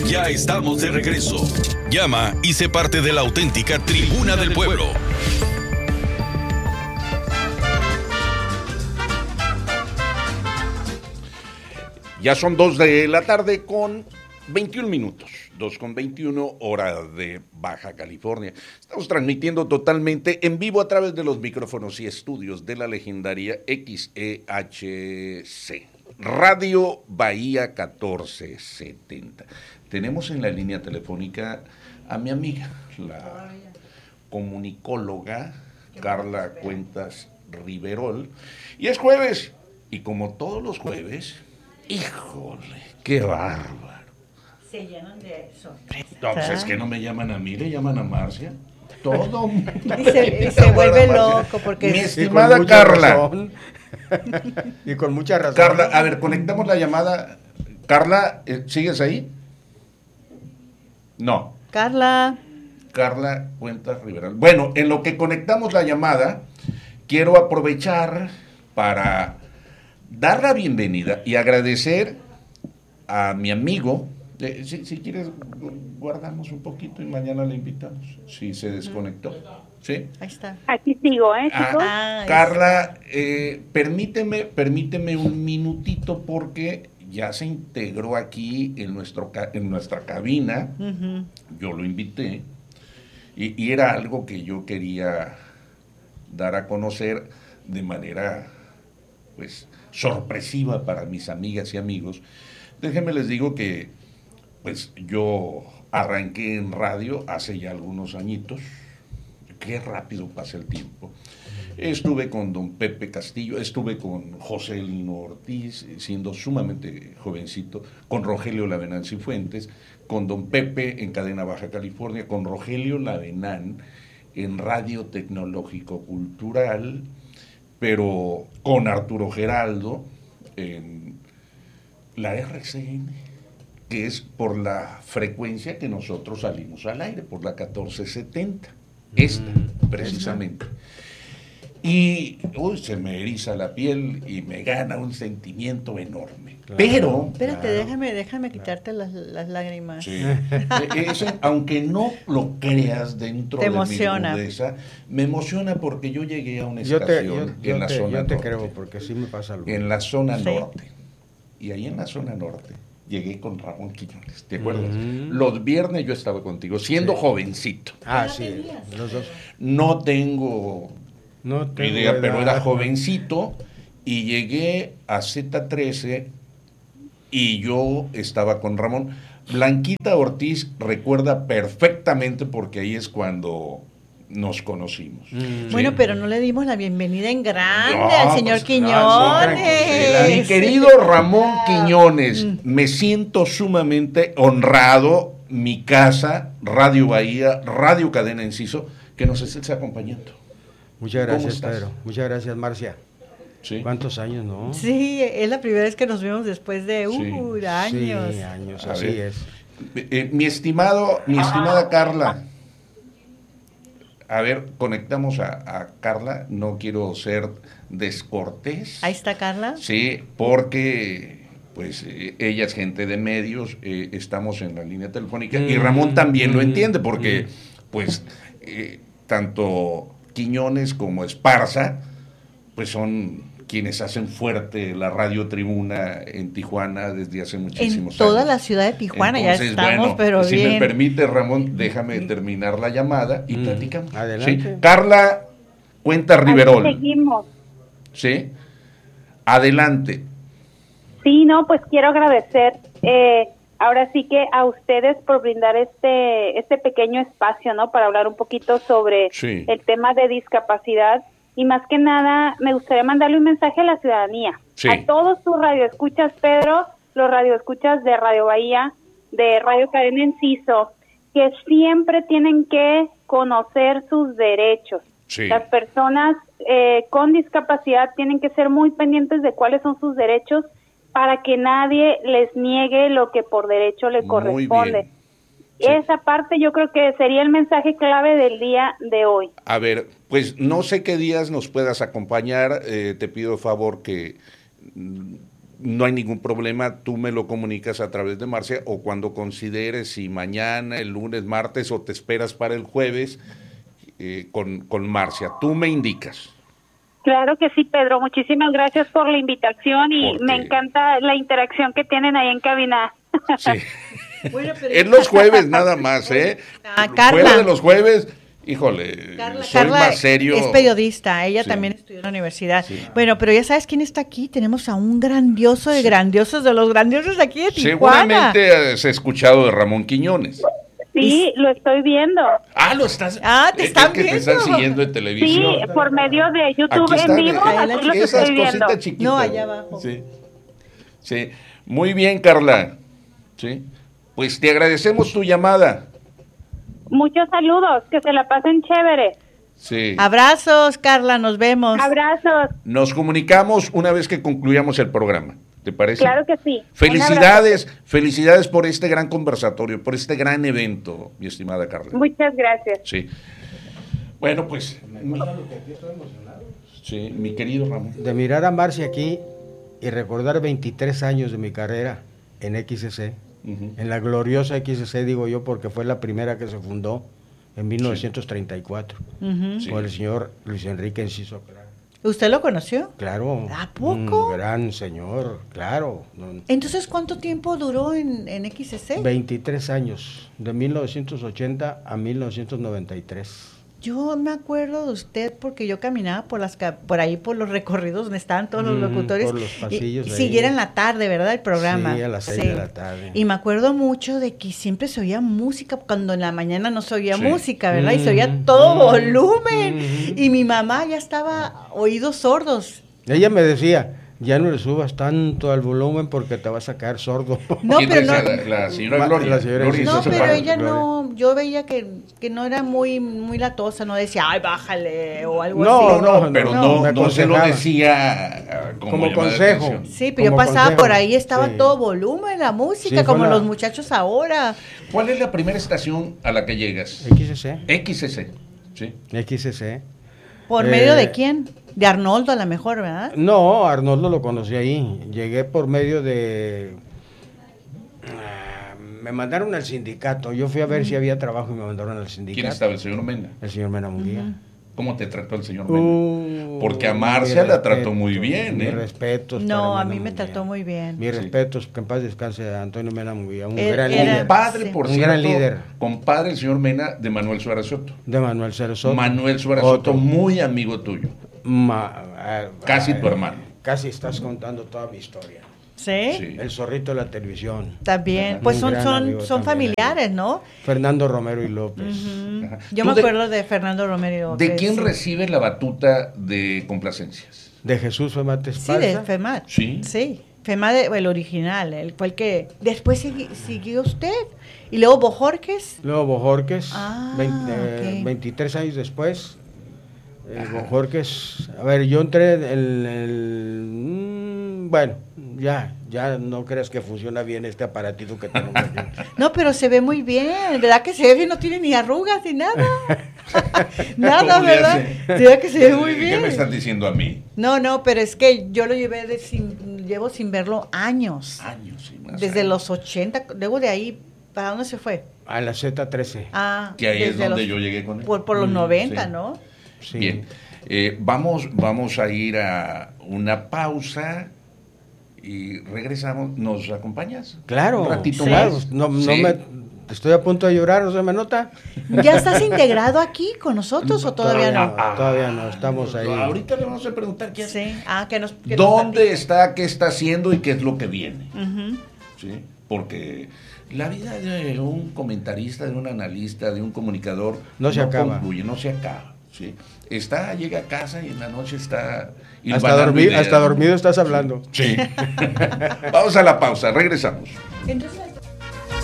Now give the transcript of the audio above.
Ya estamos de regreso. Llama y sé parte de la auténtica Tribuna del Pueblo. Ya son 2 de la tarde con 21 minutos. 2:21 hora de Baja California. Estamos transmitiendo totalmente en vivo a través de los micrófonos y estudios de la legendaria XEHC. Radio Bahía 1470. Tenemos en la línea telefónica a mi amiga, la comunicóloga Carla Cuentas Riverol. Y es jueves, y como todos los jueves, híjole, qué bárbaro. Se llenan de sorpresas. Entonces, es que no me llaman a mí, le llaman a Marcia. Todo mundo. Y se vuelve loco porque... Mi estimada Carla. Y con mucha razón. Carla, a ver, conectamos la llamada. Carla, ¿sigues ahí? No. Carla Cuentas Riveral. Bueno, en lo que conectamos la llamada, quiero aprovechar para dar la bienvenida y agradecer a mi amigo. Si quieres, guardamos un poquito y mañana le invitamos. Si se desconectó. ¿Sí? Ahí está. Aquí sigo, chicos. Carla, permíteme un minutito porque ya se integró aquí en nuestra cabina. Uh-huh. Yo lo invité y era algo que yo quería dar a conocer de manera, pues, sorpresiva para mis amigas y amigos. Déjenme les digo que, pues, yo arranqué en radio hace ya algunos añitos. Qué rápido pasa el tiempo. Estuve con don Pepe Castillo, estuve con José Lino Ortiz, siendo sumamente jovencito, con Rogelio Lavenán Cifuentes, con don Pepe en Cadena Baja California, con Rogelio Lavenán en Radio Tecnológico Cultural, pero con Arturo Geraldo en la RCN, que es por la frecuencia que nosotros salimos al aire, por la 1470. Esta, precisamente. Y se me eriza la piel y me gana un sentimiento enorme. Claro, pero... Espérate, déjame quitarte las lágrimas. Sí. Aunque no lo creas dentro te de emociona. Mi rudeza, me emociona porque yo llegué a una estación en la zona norte. Yo te creo, porque sí me pasa algo. En la zona norte. Y ahí en la zona norte llegué con Ramón Quiñones, ¿te acuerdas? Los viernes yo estaba contigo, siendo jovencito. Sí, los dos. No tengo idea, pero era jovencito y llegué a Z13 y yo estaba con Ramón. Blanquita Ortiz recuerda perfectamente porque ahí es cuando nos conocimos. Bueno, pero no le dimos la bienvenida en grande al señor Quiñones. Mi querido Ramón Quiñones, me siento sumamente honrado, mi casa, Radio Bahía, Radio Cadena Enciso, que nos estés acompañando. Muchas gracias, Pedro. Muchas gracias, Marcia. ¿Sí? ¿Cuántos años, no? Sí, es la primera vez que nos vemos después de años. Sí, años, así es. Mi estimada Carla. A ver, conectamos a Carla, no quiero ser descortés. Ahí está Carla. Sí, porque pues ella es gente de medios, estamos en la línea telefónica y Ramón también lo entiende porque pues tanto Quiñones como Esparza pues son quienes hacen fuerte la Radio Tribuna en Tijuana desde hace muchísimos años. En toda la ciudad de Tijuana. Entonces, ya estamos, bueno, pero si bien. me permite, Ramón, déjame terminar la llamada y platicamos. Adelante. ¿Sí? Carla Cuentas Riverol. Ahí seguimos. ¿Sí? Adelante. Sí, no, pues quiero agradecer ahora sí que a ustedes por brindar este pequeño espacio, ¿no? Para hablar un poquito sobre el tema de discapacidad. Y más que nada, me gustaría mandarle un mensaje a la ciudadanía. Sí. A todos tus radioescuchas, Pedro, los radioescuchas de Radio Bahía, de Radio Cadena Enciso, que siempre tienen que conocer sus derechos. Sí. Las personas con discapacidad tienen que ser muy pendientes de cuáles son sus derechos para que nadie les niegue lo que por derecho le corresponde. Sí. Esa parte yo creo que sería el mensaje clave del día de hoy. A ver, pues no sé qué días nos puedas acompañar, te pido favor que no hay ningún problema, tú me lo comunicas a través de Marcia o cuando consideres, si mañana, el lunes, martes o te esperas para el jueves con Marcia. Tú me indicas. Claro que sí, Pedro. Muchísimas gracias por la invitación y me encanta la interacción que tienen ahí en cabina. Sí. Bueno, es los jueves nada más, ¿eh? Carla. Fuera de los jueves, híjole, soy Carla más serio. Es periodista, ella también estudió en la universidad. Sí. Bueno, pero ya sabes quién está aquí. Tenemos a un grandioso de grandiosos, de los grandiosos aquí de Tijuana. Seguramente has escuchado de Ramón Quiñones. Sí, lo estoy viendo. Lo estás. Te están viendo. Te están siguiendo en televisión. Sí, por medio de YouTube en vivo. Aquí lo esas estoy viendo. Cositas chiquitas. No, allá abajo. Sí. Muy bien, Carla. Sí. Pues te agradecemos tu llamada. Muchos saludos, que se la pasen chévere. Sí. Abrazos, Carla, nos vemos. Abrazos. Nos comunicamos una vez que concluyamos el programa. ¿Te parece? Claro que sí. Felicidades por este gran conversatorio, por este gran evento, mi estimada Carla. Muchas gracias. Sí. Bueno, pues. Sí, mi querido Ramón. De mirar a Marcia aquí y recordar 23 años de mi carrera en XCC, en la gloriosa XCC, digo yo, porque fue la primera que se fundó en 1934, por el señor Luis Enrique Enciso Clark. ¿Usted lo conoció? Claro. ¿A poco? Un gran señor, claro. Entonces, ¿cuánto tiempo duró en XCC? 23 años, de 1980 a 1993. Yo me acuerdo de usted porque yo caminaba por ahí por los recorridos donde estaban todos los locutores. Por los pasillos. Sí, era en la tarde, ¿verdad? El programa. Sí, a las 6 de la tarde. Y me acuerdo mucho de que siempre se oía música, cuando en la mañana no se oía música, ¿verdad? Y se oía todo volumen. Y mi mamá ya estaba oídos sordos. Ella me decía, ya no le subas tanto al volumen porque te vas a quedar sordo. No, pero no. La señora Gloria. No, pero ella no, yo veía que no era muy latosa, no decía, ay, bájale, o algo así. No, pero no se lo decía como consejo. Sí, pero yo pasaba por ahí, estaba todo volumen la música, como los muchachos ahora. ¿Cuál es la primera estación a la que llegas? XCC, sí. XCC. ¿Por medio de quién? De Arnoldo a lo mejor, ¿verdad? No, Arnoldo lo conocí ahí. Llegué por medio de... me mandaron al sindicato. Yo fui a ver si había trabajo y me mandaron al sindicato. ¿Quién estaba? ¿El señor Mena? El señor Mena Munguía. ¿Cómo te trató el señor Mena? Porque a Marcia la trató muy bien, Mis respetos. No, a mí me trató muy bien. Mis respetos, que en paz descanse Antonio Mena Munguía, un gran líder. Compadre, por cierto, gran líder. Compadre, el señor Mena, de Manuel Suárez Soto. De Manuel Suárez Soto. Manuel Suárez Soto, muy amigo tuyo. Casi tu hermano. Casi estás contando toda mi historia. ¿Sí? El zorrito de la televisión. También, pues son familiares, ¿no? Fernando Romero y López. Yo me acuerdo de Fernando Romero y López. ¿De quién recibe la batuta de complacencias? De Jesús Femat Esparza. Sí, de Femat. Sí. Femat, el original, fue el que después siguió usted. Y luego Bojorques. 23 años después. Bojorques, a ver, yo entré bueno, ya no creas que funciona bien este aparatito que tengo aquí. No, pero se ve muy bien, ¿verdad que se ve bien? No tiene ni arrugas ni nada. Nada, ¿verdad? ¿Verdad que se ve muy bien? ¿Qué me estás diciendo a mí? No, pero es que yo lo llevo sin verlo años. Sí, desde los 80, luego de ahí, ¿para dónde se fue? A la Z13. Que ahí es donde yo llegué con él. Por los 90, sí. ¿no? Sí. Bien, vamos a ir a una pausa y regresamos. ¿Nos acompañas? Claro. Un ratito más. No estoy a punto de llorar, ¿no se me nota? ¿Ya estás integrado aquí con nosotros o todavía no? Todavía no, estamos ahí. Ahorita le vamos a preguntar quién. Sí. ¿Dónde está, qué está haciendo y qué es lo que viene? Sí, porque la vida de un comentarista, de un analista, de un comunicador no se acaba. Concluye, no se acaba. Sí. Llega a casa y en la noche está... Hasta dormido estás hablando. Sí. Vamos a la pausa, regresamos. Entonces,